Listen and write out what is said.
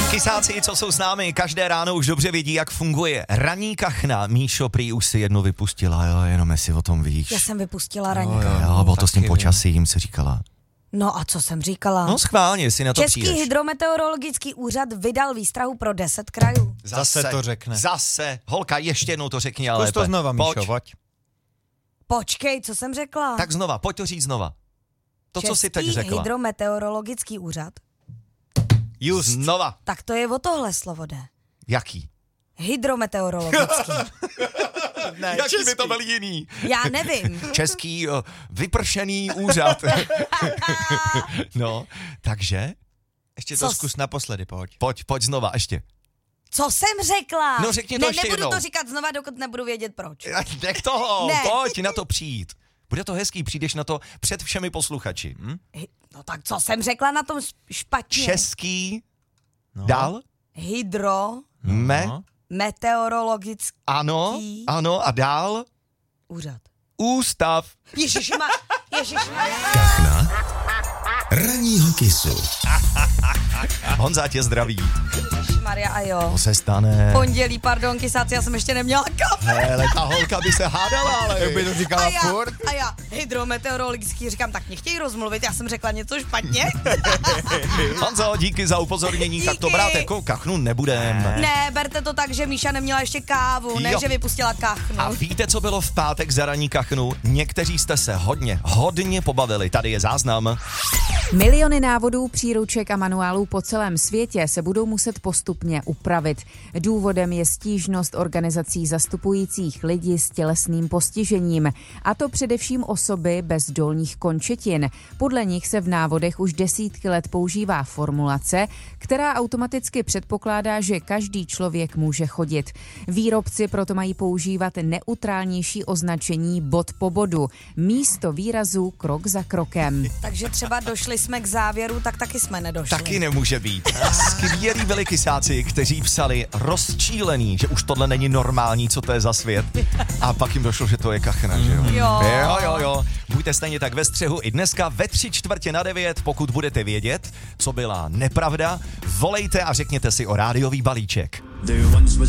Kysáci, co jsou s námi, každé ráno už dobře vědí, jak funguje ranní kachna. Míšo, prý už si jednu vypustila, jo, jenom jestli o tom víš. Já jsem vypustila ranní kachnu. Jo, bylo to s tím počasím, si říkala. No a co jsem říkala? No schválně, jestli na to Český přijdeš. hydrometeorologický úřad vydal výstrahu pro 10 krajů. Zase to řekne. Zase. Holka, ještě jednou to řekni, ale Zkus to znova, Míšo, pojď. Počkej, co jsem řekla? Tak znova, pojď to říct znova. To, co jsi teď Český řekla. hydrometeorologický úřad. Just. Znova. Tak to je o tohle slovo jde. Jaký? Hydrometeorologický. Ne, Jaký by to byl jiný? Já nevím. Český vypršený úřad. No, takže? Ještě to zkus naposledy, pojď. Pojď znova, ještě. Co jsem řekla? No řekni to ještě nebudu jednou. to říkat znova, dokud nebudu vědět proč. Nech toho, Ne. pojď na to přijít. Bude to hezký, přijdeš na to před všemi posluchači. No tak co jsem řekla na tom špatně? Český, dál, Meteorologický ano a dál, úřad. ústav. Ježišmarja. Kachna ranního kysu. Honza tě zdraví. Ježišmarja a jo. To se stane. Pondělí, pardon, kysáci, já jsem ještě neměla kafe. Hele, ta holka by se hádala, ale... Jak by to říkala furt? A já, hydrometeorologický, říkám, tak nechtějí rozmluvit, já jsem řekla něco špatně. Honzo, díky za upozornění, Díky. tak to brát jako kachnu nebudem. Ne, berte to tak, že Míša neměla ještě kávu, ne, Jo. že vypustila kachnu. A víte, co bylo v pátek za ranní kachnu? Někteří jste se hodně pobavili. Tady je záznam. Miliony návodů, příruček a manuálů po celém světě se budou muset postupně upravit. Důvodem je stížnost organizací zastupujících lidi s tělesným postižením, a to především osoby bez dolních končetin. Podle nich se v návodech už desítky let používá formulace, která automaticky předpokládá, že každý člověk může chodit. Výrobci proto mají používat neutrálnější označení bod po bodu, místo výrazu krok za krokem. Takže třeba došli jsme k závěru, tak taky jsme nedošli. Taky nemůže být. Skvělí byli kysáci, kteří psali rozčílený, že už tohle není normální, co to je za svět. A pak jim došlo, že to je kachna, že jo? Jo. Buďte stejně tak ve střehu i dneska ve 8:45, pokud budete vědět, co byla nepravda, volejte a řekněte si o rádiový balíček. There once was